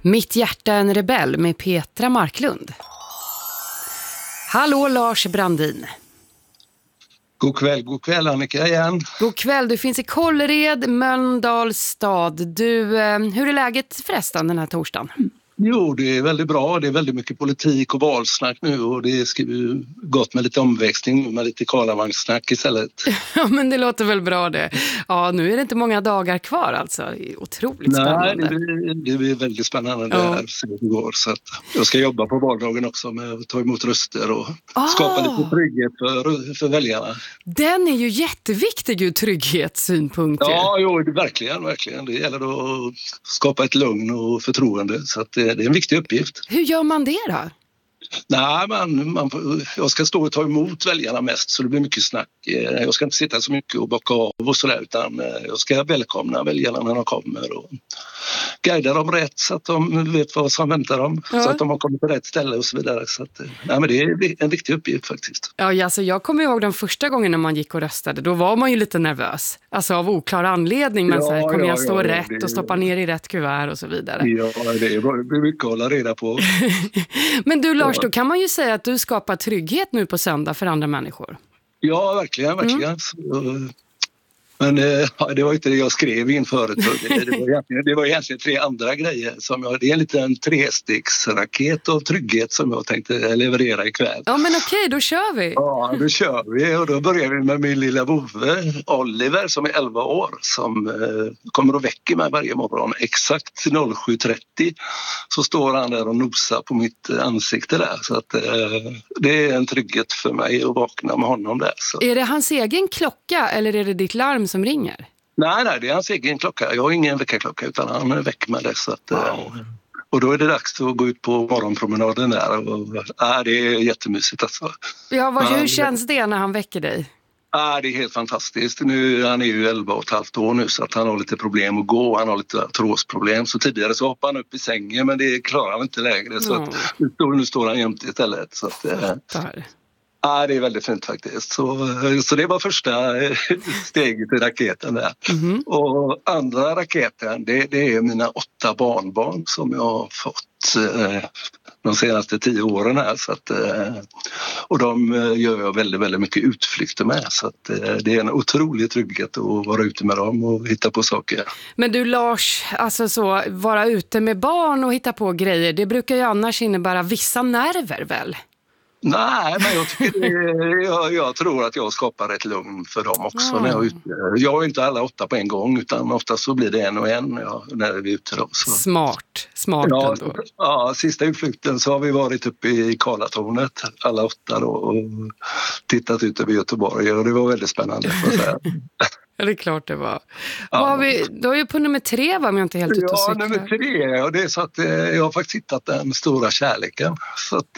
Mitt hjärta en rebell med Petra Marklund. Hallå Lars Brandin. God kväll Annika igen. God kväll, du finns i Kållered, Mölndals stad. Du, hur är läget förresten den här torsdagen? Jo, det är väldigt bra. Det är väldigt mycket politik och valsnack nu och det ska ju gott med lite omväxling med lite karlavagnsnack istället. Ja, men det låter väl bra det. Ja, nu är det inte många dagar kvar alltså. Det är otroligt spännande. Nej, det blir väldigt spännande det här som det går. Så att jag ska jobba på valdagen också med att ta emot röster och skapa lite trygghet för väljarna. Den är ju jätteviktig ur trygghetssynpunkt. Ja, jo, verkligen. Det gäller att skapa ett lugn och förtroende så att det är en viktig uppgift. Hur gör man det då? Nej, jag ska stå och ta emot väljarna mest så det blir mycket snack. Jag ska inte sitta så mycket och bocka av och sådär utan jag ska välkomna väljarna när de kommer och guida dem rätt så att de vet vad som väntar dem. Ja. Så att de har kommit på rätt ställe och så vidare. Så att, nej, men det är en viktig uppgift faktiskt. Ja, alltså jag kommer ihåg den första gången när man gick och röstade. Då var man ju lite nervös. Alltså av oklar anledning. Men så här, kommer jag stå rätt och stoppa ner i rätt kuvert och så vidare. Ja, det är mycket att hålla reda på. Men du Lars, då kan man ju säga att du skapar trygghet nu på söndag för andra människor. Ja, verkligen. Men det var inte det jag skrev inför. Det var egentligen 3 andra grejer. Det är en liten 3-stegsraket av trygghet som jag tänkte leverera ikväll. Ja, men okej, då kör vi. Ja, då kör vi. Och då börjar vi med min lilla vovve, Oliver, som är 11 år. Som kommer och väcker mig varje morgon. Exakt 07.30 så står han där och nosar på mitt ansikte där. Så att det är en trygghet för mig att vakna med honom där. Så. Är det hans egen klocka eller är det ditt larm som ringer? Nej, det är hans egen klocka. Jag har ingen väckarklocka utan han väcker mig det. Så att, och då är det dags att gå ut på morgonpromenaden där. Det är jättemysigt alltså. Ja, hur känns det när han väcker dig? Det är helt fantastiskt. Han är ju 11,5 år nu så att han har lite problem att gå. Han har lite artrosproblem. Så tidigare så hoppade han upp i sängen men det klarar han inte längre. Så att, nu står han jämt istället. Så att, det är väldigt fint faktiskt. Så det var första steget i raketen där. Mm-hmm. Och andra raketen, det är mina 8 barnbarn som jag har fått de senaste 10 åren här. Så att, och de gör jag väldigt, väldigt mycket utflykter med. Så att, det är en otrolig trygghet att vara ute med dem och hitta på saker. Men du Lars, alltså så, vara ute med barn och hitta på grejer, det brukar ju annars innebära vissa nerver väl? Nej, men jag tror att jag skapar ett lugn för dem också. När jag är inte alla 8 på en gång utan ofta så blir det en och en när vi är ute. Då, så. Smart ändå. Ja, sista utflykten så har vi varit uppe i Karlatornet alla 8 då, och tittat ut över Göteborg och det var väldigt spännande. Ja, det är klart det var. Då är ju på nummer 3 var man inte helt ute och cyklar. Ja, nummer 3 och det är så att jag har faktiskt hittat den stora kärleken. Så att,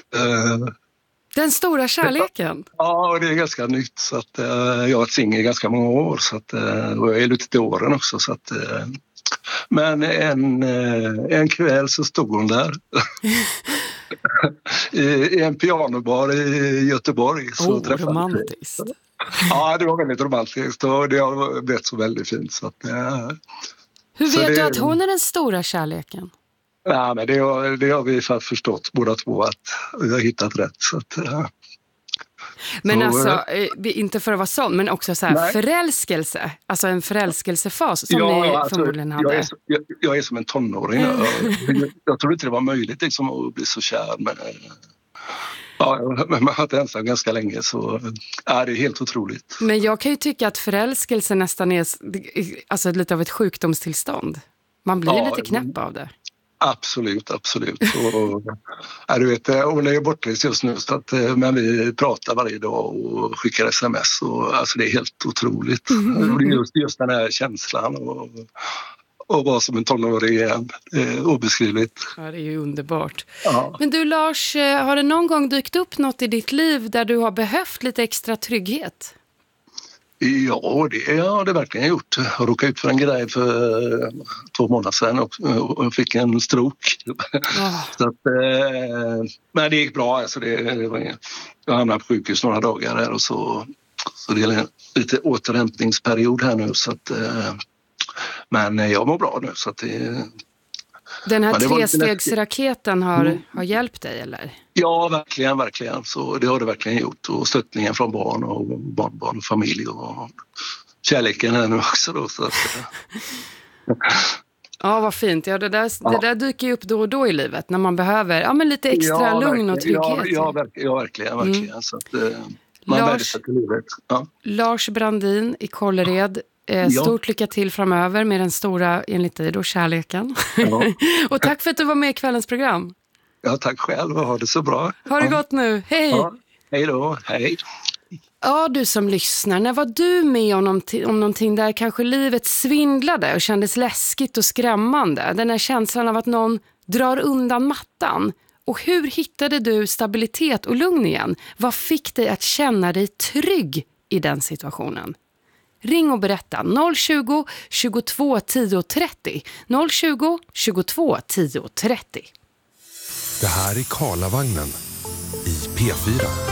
den stora kärleken? Ja, det är ganska nytt. Så att, jag har varit singel ganska många år så att, och jag är lite till åren också. Så att, men en kväll så stod hon där i en pianobar i Göteborg. Romantiskt. Ja, det var väldigt romantiskt och det har blivit så väldigt fint. Så att, hur vet du att hon är den stora kärleken? Nej, men det har vi förstått båda två att vi har hittat rätt. Så att, men alltså, inte för att vara sån, men också så här förälskelse. Alltså en förälskelsefas som ni förmodligen hade. Jag är som en tonåring. Jag tror inte det var möjligt liksom, att bli så kär. Men man har varit ensam ganska länge så det är helt otroligt. Men jag kan ju tycka att förälskelse nästan är alltså, lite av ett sjukdomstillstånd. Man blir lite knäpp av det. Absolut. Och, du vet, hon är bortrest just nu så att, men vi pratar varje dag och skickar sms och alltså det är helt otroligt. Just den här känslan och vara som en tonåring igen, obeskrivligt. Ja, det är ju underbart. Ja. Men du Lars, har det någon gång dykt upp något i ditt liv där du har behövt lite extra trygghet? Ja, det har det verkligen gjort. Jag råkade ut för en grej för 2 månader sedan och fick en stroke. Så att, men det gick bra. Alltså jag hamnade på sjukhus några dagar där och så det är lite återhämtningsperiod här nu. Så att, men jag mår bra nu så att Den här trestegsraketen har hjälpt dig, eller? Ja, verkligen. Så det har det verkligen gjort. Och stöttningen från barn och barnbarn och familj och kärleken här nu också då. Så att, ja, vad fint. Ja, det där dyker ju upp då och då i livet när man behöver lite extra lugn och trygghet. Ja, verkligen. Så att man värdesätter livet. Ja. Lars Brandin i Kållered. Stort lycka till framöver med den stora, enligt dig då, kärleken. Ja. Och tack för att du var med i kvällens program. Ja, tack själv. Ha det så bra. Ha det gott nu. Hej! Ja, hej då. Hej. Ja, du som lyssnar, när var du med om någonting där kanske livet svindlade och kändes läskigt och skrämmande? Den här känslan av att någon drar undan mattan. Och hur hittade du stabilitet och lugn igen? Vad fick dig att känna dig trygg i den situationen? Ring och berätta 020 22 10 30. 020 22 10 30. Det här är Karlavagnen i P4.